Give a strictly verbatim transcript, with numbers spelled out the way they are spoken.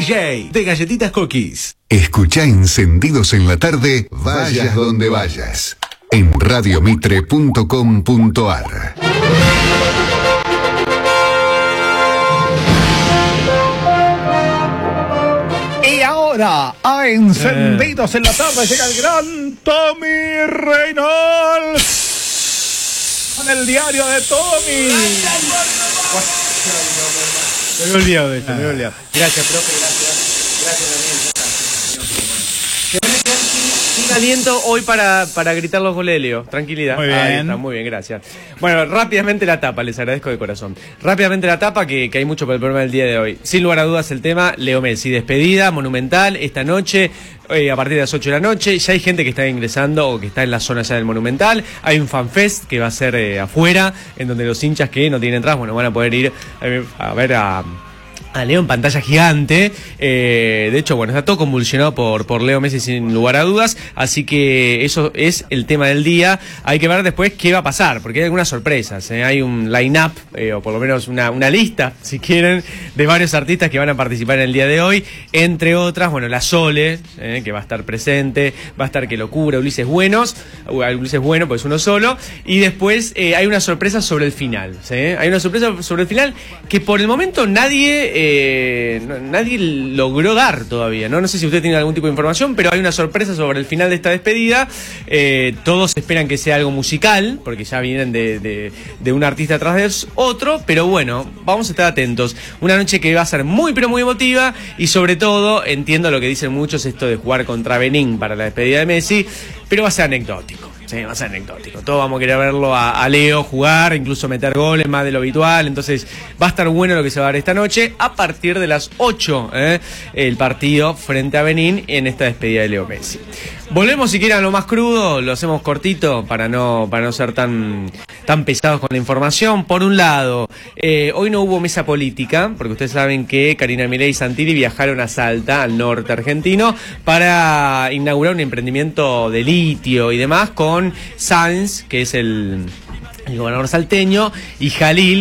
J de Galletitas Cookies. Escuchá Encendidos en la Tarde, vayas donde vayas, en radiomitre punto com punto ar. Y ahora, a Encendidos eh. en la Tarde, llega el gran Tommy Reynolds con el diario de Tommy. Me he olvidado de esto, me he olvidado. Gracias, profe, gracias. Gracias, Daniel. Sin aliento hoy para, para gritar los goles de Leo. Tranquilidad. Muy bien. Ahí está, muy bien, gracias. Bueno, rápidamente la tapa, les agradezco de corazón. Rápidamente la tapa, que, que hay mucho para el programa del día de hoy. Sin lugar a dudas el tema, Leo Messi, despedida, monumental, esta noche, eh, a partir de las ocho de la noche. Ya hay gente que está ingresando o que está en la zona ya del Monumental. Hay un fanfest que va a ser eh, afuera, en donde los hinchas que no tienen entradas, bueno, van a poder ir eh, a ver a... a Leo en pantalla gigante. Eh, de hecho, bueno, está todo convulsionado por, por Leo Messi sin lugar a dudas, así que eso es el tema del día. Hay que ver después qué va a pasar, porque hay algunas sorpresas, ¿eh? Hay un line-up, eh, o por lo menos una, una lista, si quieren, de varios artistas que van a participar en el día de hoy, entre otras, bueno, la Sole, eh, que va a estar presente, va a estar Que Locura, Ulises Buenos, Ulises Bueno, pues uno solo, y después eh, hay una sorpresa sobre el final, ¿sí? Hay una sorpresa sobre el final que por el momento nadie... Eh, Eh, no, nadie logró dar todavía, ¿no? No sé si usted tiene algún tipo de información, pero hay una sorpresa sobre el final de esta despedida. Eh, todos esperan que sea algo musical, porque ya vienen de, de, de un artista tras de otro, pero bueno, vamos a estar atentos. Una noche que va a ser muy, pero muy emotiva, y sobre todo, entiendo lo que dicen muchos, esto de jugar contra Benín para la despedida de Messi, pero va a ser anecdótico. Sí, va a ser anecdótico. Todos vamos a querer verlo a, a Leo jugar, incluso meter goles más de lo habitual. Entonces va a estar bueno lo que se va a dar esta noche. A partir de las ocho, ¿eh? El partido frente a Benín en esta despedida de Leo Messi. Volvemos si quieren a lo más crudo, lo hacemos cortito para no, para no ser tan, tan pesados con la información. Por un lado, eh, hoy no hubo mesa política, porque ustedes saben que Karina Milei y Santilli viajaron a Salta, al norte argentino, para inaugurar un emprendimiento de litio y demás con Sanz, que es el, el gobernador salteño, y Jalil,